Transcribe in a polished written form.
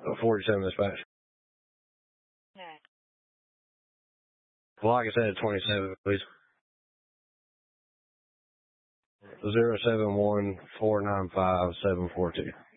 47 dispatch. Okay. Well, like I said, 27, please. 071-495-742.